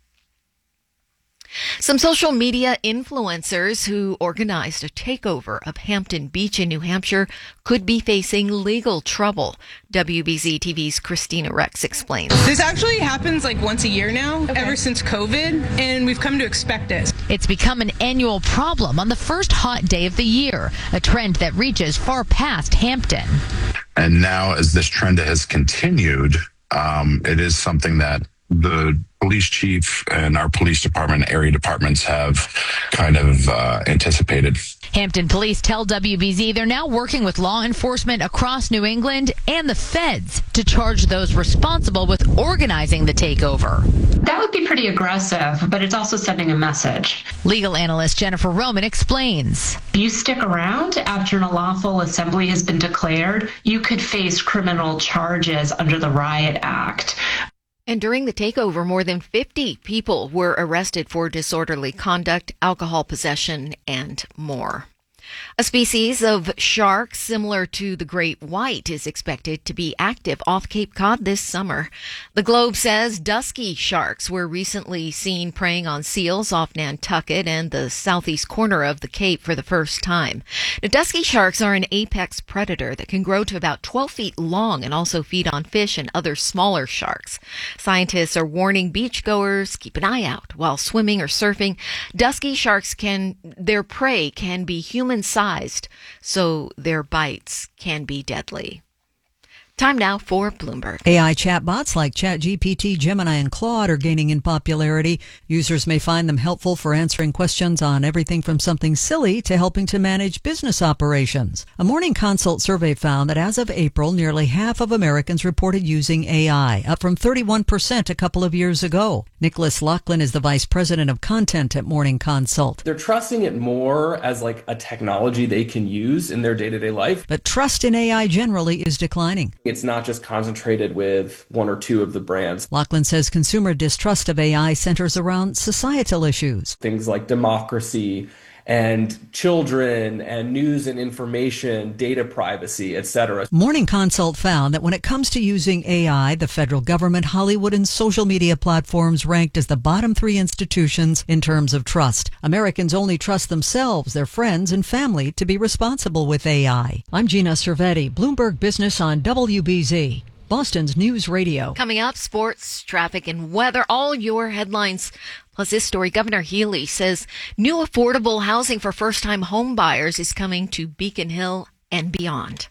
Some social media influencers who organized a takeover of Hampton Beach in New Hampshire could be facing legal trouble. W B Z T V's Christina Rex explains.
This actually happens like once a year now, okay. ever since COVID, and we've come to expect it.
It's become an annual problem on the first hot day of the year, a trend that reaches far past Hampton.
And now as this trend has continued, um, it is something that the police chief and our police department, area departments have kind of uh, anticipated.
Hampton police tell W B Z they're now working with law enforcement across New England and the feds to charge those responsible with organizing the takeover.
That would be pretty aggressive, but it's also sending a message.
Legal analyst Jennifer Roman explains.
If you stick around after an unlawful assembly has been declared, you could face criminal charges under the Riot Act.
And during the takeover, more than fifty people were arrested for disorderly conduct, alcohol possession, and more. A species of shark similar to the great white is expected to be active off Cape Cod this summer. The Globe says dusky sharks were recently seen preying on seals off Nantucket and the southeast corner of the Cape for the first time. The dusky sharks are an apex predator that can grow to about twelve feet long and also feed on fish and other smaller sharks. Scientists are warning beachgoers, keep an eye out while swimming or surfing. Dusky sharks can, their prey can be human sized, so their bites can be deadly. Time now for Bloomberg.
A I chatbots like ChatGPT, Gemini, and Claude are gaining in popularity. Users may find them helpful for answering questions on everything from something silly to helping to manage business operations. A Morning Consult survey found that as of April, nearly half of Americans reported using A I, up from thirty-one percent a couple of years ago. Nicholas Lachlan is the vice president of content at Morning Consult.
They're trusting it more as like a technology they can use in their day-to-day life.
But trust in A I generally is declining.
It's not just concentrated with one or two of the brands.
Lachlan says consumer distrust of A I centers around societal issues.
Things like democracy and children and news and information, data privacy, et cetera.
Morning Consult found that when it comes to using A I, the federal government, Hollywood, and social media platforms ranked as the bottom three institutions in terms of trust. Americans only trust themselves, their friends, and family to be responsible with A I. I'm Gina Cervetti, Bloomberg Business on W B Z. Boston's News Radio.
Coming up, sports, traffic, and weather, all your headlines. Plus this story, Governor Healy says new affordable housing for first-time home buyers is coming to Beacon Hill and beyond.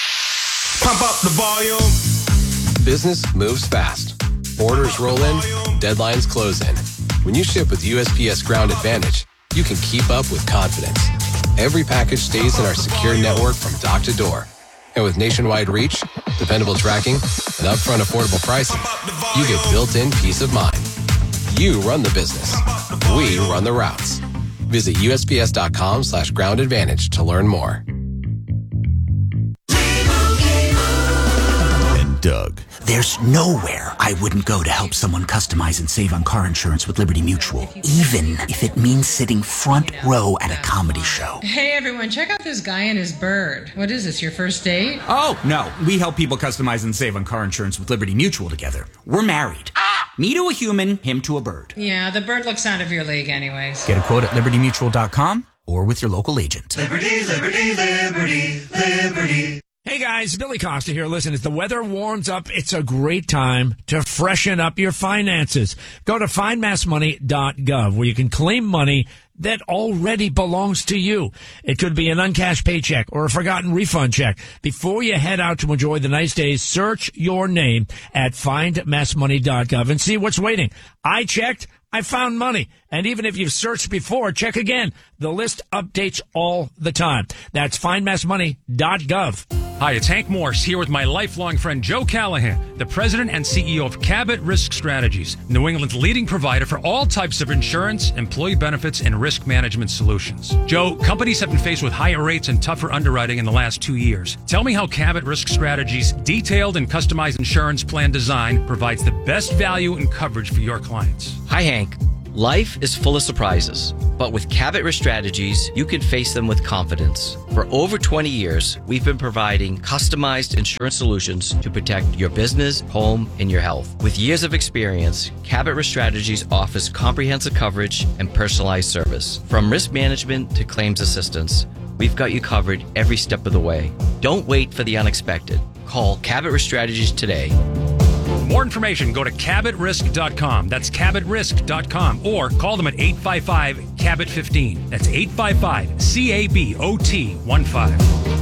Pump up the volume.
Business moves fast. Orders roll in, deadlines close in. When you ship with U S P S Ground Advantage, you can keep up with confidence. Every package stays in our secure network from dock to door. And with nationwide reach, dependable tracking, and upfront affordable pricing, you get built-in peace of mind. You run the business. We run the routes. Visit USPS.com slash ground advantage to learn more.
And Doug.
There's nowhere I wouldn't go to help someone customize and save on car insurance with Liberty Mutual, even if it means sitting front row at a comedy show.
Hey everyone, check out this guy and his bird. What is this, your first date?
Oh, no. We help people customize and save on car insurance with Liberty Mutual together. We're married. Me to a human, him to a bird.
Yeah, the bird looks out of your league anyways.
Get a quote at liberty mutual dot com or with your local agent.
Liberty, liberty, liberty, liberty.
Hey guys, Billy Costa here. Listen, as the weather warms up, it's a great time to freshen up your finances. Go to find mass money dot gov where you can claim money that already belongs to you. It could be an uncashed paycheck or a forgotten refund check. Before you head out to enjoy the nice days, search your name at find mass money dot gov and see what's waiting. I checked. I found money. And even if you've searched before, check again. The list updates all the time. That's find mass money dot gov.
Hi, it's Hank Morse here with my lifelong friend Joe Callahan, the president and C E O of Cabot Risk Strategies, New England's leading provider for all types of insurance, employee benefits, and risk management solutions. Joe, companies have been faced with higher rates and tougher underwriting in the last two years. Tell me how Cabot Risk Strategies' detailed and customized insurance plan design provides the best value and coverage for your clients.
Hi, Hank. Life is full of surprises, but with Cabot Risk Strategies, you can face them with confidence. For over twenty years, we've been providing customized insurance solutions to protect your business, home, and your health. With years of experience, Cabot Risk Strategies offers comprehensive coverage and personalized service. From risk management to claims assistance, we've got you covered every step of the way. Don't wait for the unexpected. Call Cabot Risk Strategies today.
For more information, go to cabot risk dot com. That's cabot risk dot com. Or call them at eight five five, C A B O T fifteen. That's eight five five, C A B O T fifteen.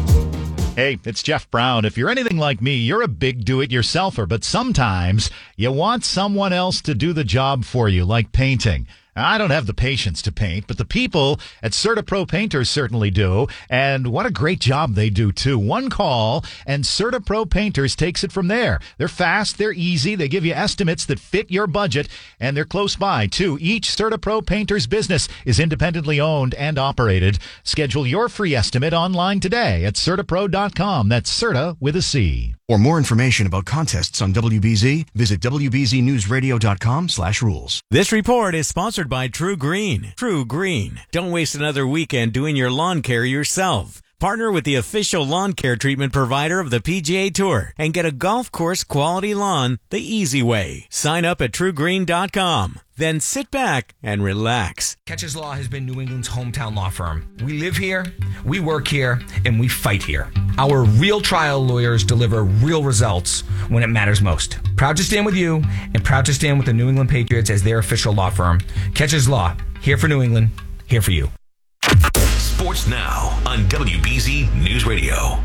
Hey, it's Jeff Brown. If you're anything like me, you're a big do-it-yourselfer, but sometimes you want someone else to do the job for you, like painting. I don't have the patience to paint, but the people at CertaPro Painters certainly do, and what a great job they do, too. One call, and CertaPro Painters takes it from there. They're fast, they're easy, they give you estimates that fit your budget, and they're close by, too. Each CertaPro Painters business is independently owned and operated. Schedule your free estimate online today at Certapro dot com. That's Certa with a C.
For more information about contests on W B Z, visit W B Z news radio dot com slash rules.
This report is sponsored by True Green. True Green. Don't waste another weekend doing your lawn care yourself. Partner with the official lawn care treatment provider of the P G A Tour and get a golf course quality lawn the easy way. Sign up at true green dot com. Then sit back and relax.
Catches Law has been New England's hometown law firm. We live here, we work here, and we fight here. Our real trial lawyers deliver real results when it matters most. Proud to stand with you and proud to stand with the New England Patriots as their official law firm. Catches Law, here for New England, here for you.
Sports Now on W B Z News Radio.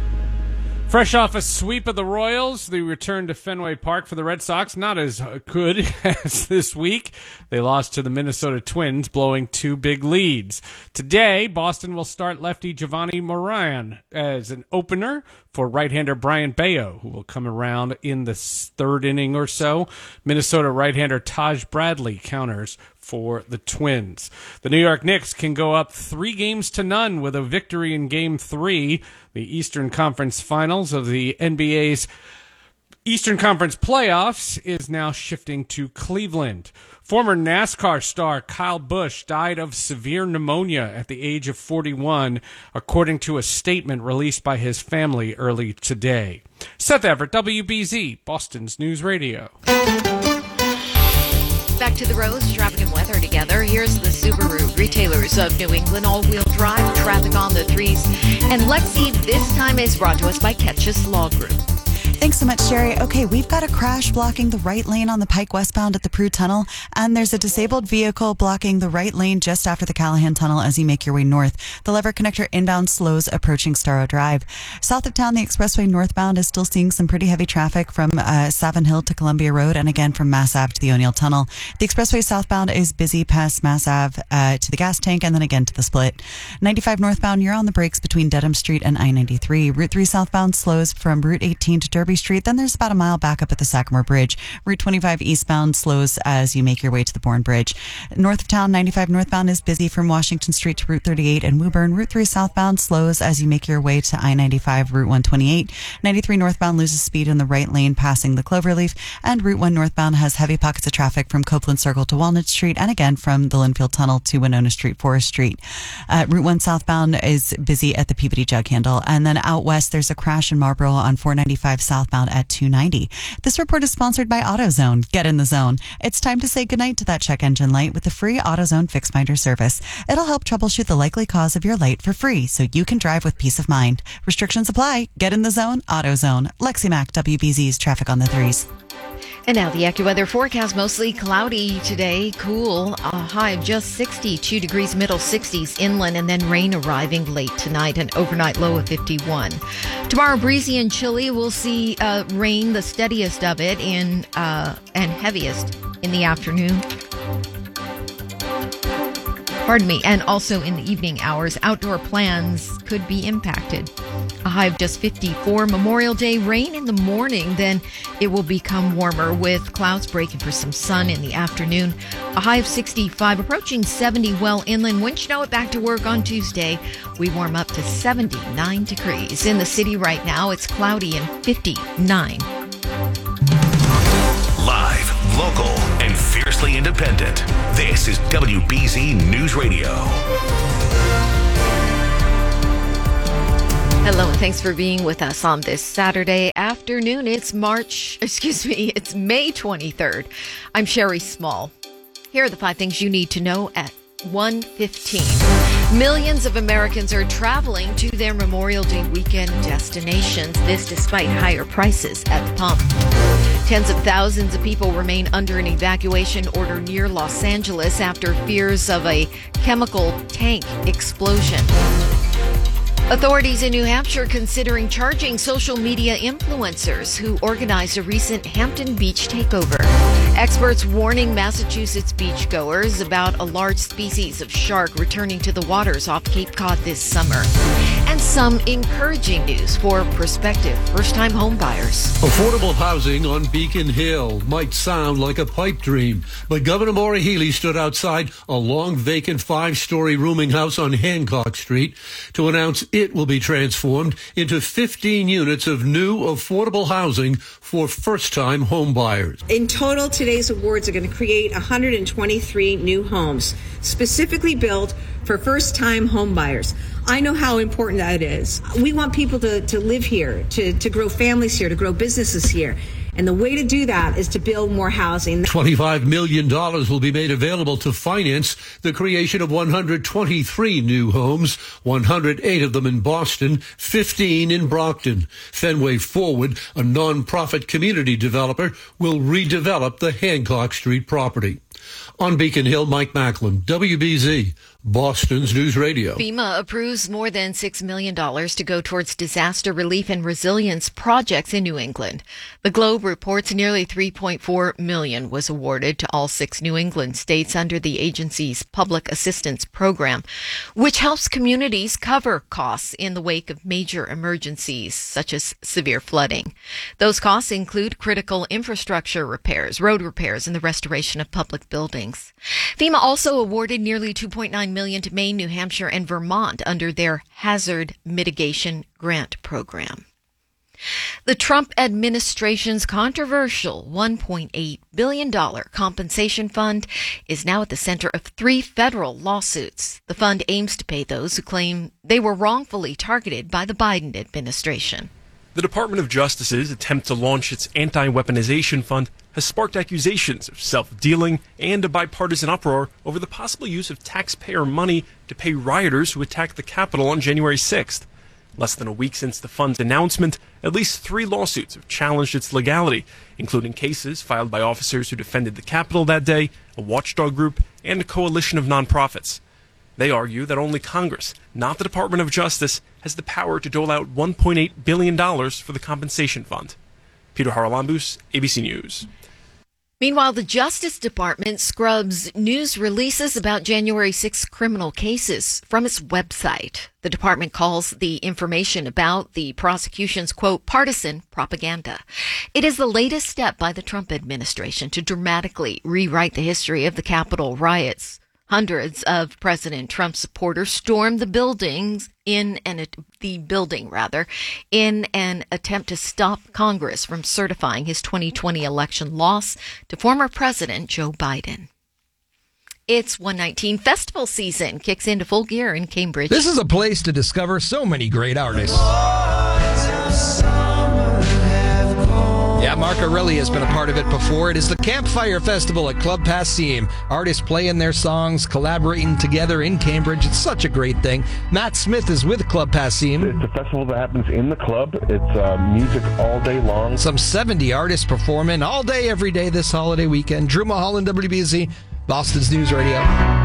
Fresh off a sweep of the Royals, the return to Fenway Park for the Red Sox, not as good as this week. They lost to the Minnesota Twins, blowing two big leads. Today, Boston will start lefty Giovanni Moran as an opener for right-hander Brian Bayo, who will come around in the third inning or so. Minnesota right-hander Taj Bradley counters for the Twins. The New York Knicks can go up three games to none with a victory in Game three. The Eastern Conference Finals of the N B A's Eastern Conference Playoffs is now shifting to Cleveland. Former NASCAR star Kyle Busch died of severe pneumonia at the age of forty-one, according to a statement released by his family early today. Seth Everett, W B Z, Boston's News Radio.
Back to the roads, traffic and weather together. Here's the Subaru Retailers of New England all-wheel drive traffic on the threes. And let's see, this time is brought to us by Ketch's Law Group.
Thanks so much, Sherry. Okay, we've got a crash blocking the right lane on the Pike westbound at the Prue Tunnel, and there's a disabled vehicle blocking the right lane just after the Callahan Tunnel as you make your way north. The Lever Connector inbound slows approaching Starrow Drive. South of town, the expressway northbound is still seeing some pretty heavy traffic from uh, Savin Hill to Columbia Road, and again from Mass Ave to the O'Neill Tunnel. The expressway southbound is busy past Mass Ave uh, to the gas tank, and then again to the split. ninety-five northbound, you're on the brakes between Dedham Street and I ninety-three. Route three southbound slows from Route eighteen to Derby Street. Then there's about a mile back up at the Sagamore Bridge. Route twenty-five eastbound slows as you make your way to the Bourne Bridge. North of town, ninety-five northbound is busy from Washington Street to Route thirty-eight and Woburn. Route three southbound slows as you make your way to I ninety-five, Route one twenty-eight. ninety-three northbound loses speed in the right lane passing the Cloverleaf. And Route one northbound has heavy pockets of traffic from Copeland Circle to Walnut Street and again from the Linfield Tunnel to Winona Street, Forest Street. Uh, Route one southbound is busy at the Peabody Jug Handle. And then out west, there's a crash in Marlboro on four ninety-five southbound at two ninety. This report is sponsored by AutoZone. Get in the zone. It's time to say goodnight to that check engine light with the free AutoZone Fix Finder service. It'll help troubleshoot the likely cause of your light for free so you can drive with peace of mind. Restrictions apply. Get in the zone. AutoZone. Lexi Mack, W B Z's Traffic on the Threes.
And now the AccuWeather forecast, mostly cloudy today, cool, a high of just sixty-two degrees, middle sixties inland, and then rain arriving late tonight, an overnight low of fifty-one. Tomorrow, breezy and chilly. We'll see uh, rain, the steadiest of it, in uh, and heaviest in the afternoon. Pardon me, and also in the evening hours. Outdoor plans could be impacted. A high of just fifty-four. Memorial Day, rain in the morning, then it will become warmer with clouds breaking for some sun in the afternoon. A high of sixty-five, approaching seventy well inland. Wouldn't you know it, back to work on Tuesday. We warm up to seventy-nine degrees. In the city right now, it's cloudy and fifty-nine.
Live, local, and fiercely independent. This is W B Z News Radio.
Hello, and thanks for being with us on this Saturday afternoon. It's March, excuse me, it's May twenty-third. I'm Sherry Small. Here are the five things you need to know at one fifteen. Millions of Americans are traveling to their Memorial Day weekend destinations, this despite higher prices at the pump. Tens of thousands of people remain under an evacuation order near Los Angeles after fears of a chemical tank explosion. Authorities in New Hampshire considering charging social media influencers who organized a recent Hampton Beach takeover. Experts warning Massachusetts beachgoers about a large species of shark returning to the waters off Cape Cod this summer. And some encouraging news for prospective first-time home buyers.
Affordable housing on Beacon Hill might sound like a pipe dream, but Governor Maura Healey stood outside a long vacant five-story rooming house on Hancock Street to announce it will be transformed into fifteen units of new affordable housing for first-time home buyers.
In total, today's awards are going to create one hundred twenty-three new homes, specifically built for first-time home buyers. I know how important that is. We want people to, to live here, to, to grow families here, to grow businesses here. And the way to do that is to build more housing.
twenty-five million dollars will be made available to finance the creation of one hundred twenty-three new homes, one hundred eight of them in Boston, fifteen in Brockton. Fenway Forward, a nonprofit community developer, will redevelop the Hancock Street property. On Beacon Hill, Mike Macklin, W B Z, Boston's News Radio.
FEMA approves more than six million dollars to go towards disaster relief and resilience projects in New England. The Globe reports nearly three point four million dollars was awarded to all six New England states under the agency's Public Assistance Program, which helps communities cover costs in the wake of major emergencies, such as severe flooding. Those costs include critical infrastructure repairs, road repairs, and the restoration of public buildings. FEMA also awarded nearly two point nine million dollars to Maine, New Hampshire, and Vermont under their Hazard Mitigation Grant Program. The Trump administration's controversial one point eight billion dollars compensation fund is now at the center of three federal lawsuits. The fund aims to pay those who claim they were wrongfully targeted by the Biden administration.
The Department of Justice's attempt to launch its anti-weaponization fund has sparked accusations of self-dealing and a bipartisan uproar over the possible use of taxpayer money to pay rioters who attacked the Capitol on January sixth. Less than a week since the fund's announcement, at least three lawsuits have challenged its legality, including cases filed by officers who defended the Capitol that day, a watchdog group, and a coalition of nonprofits. They argue that only Congress, not the Department of Justice, has the power to dole out one point eight billion dollars for the compensation fund. Peter Haralambous, A B C News.
Meanwhile, the Justice Department scrubs news releases about January sixth criminal cases from its website. The department calls the information about the prosecution's, quote, partisan propaganda. It is the latest step by the Trump administration to dramatically rewrite the history of the Capitol riots. Hundreds of President Trump supporters stormed the buildings in an the building rather in an attempt to stop Congress from certifying his twenty twenty election loss to former President Joe Biden. It's one nineteen festival season kicks into full gear in Cambridge.
This is a place to discover so many great artists. Yeah, Mark
Mark Aureli has been a part of it before. It is the Campfire Festival at Club Passim. Artists playing their songs, collaborating together in Cambridge. It's such a great thing. Matt Smith is with Club Passim.
It's a festival that happens in the club. It's uh, music all day long.
Some seventy artists performing all day, every day this holiday weekend. Drew Mulholland, W B Z, Boston's News Radio.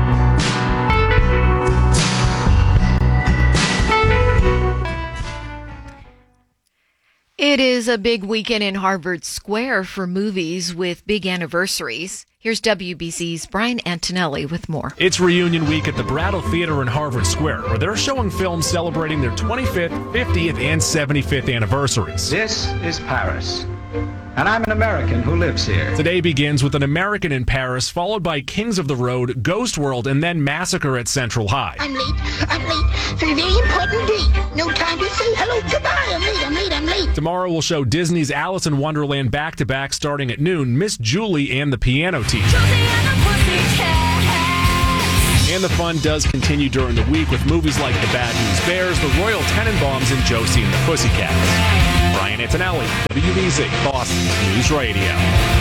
It is a big weekend in Harvard Square for movies with big anniversaries. Here's W B C's Brian Antonelli with more.
It's reunion week at the Brattle Theater in Harvard Square, where they're showing films celebrating their twenty-fifth, fiftieth, and seventy-fifth anniversaries.
This is Paris, and I'm an American who lives here.
Today begins with An American in Paris, followed by Kings of the Road, Ghost World, and then Massacre at Central High.
I'm late. I'm late for a very important date. No time to say hello, goodbye. I'm late. I'm late. I'm late.
Tomorrow we'll show Disney's Alice in Wonderland back-to-back starting at noon, Miss Julie and the Piano Teacher. And the fun does continue during the week with movies like The Bad News Bears, The Royal Tenenbaums, and Josie and the Pussycats. Brian Antonelli, W B Z, Boston News Radio.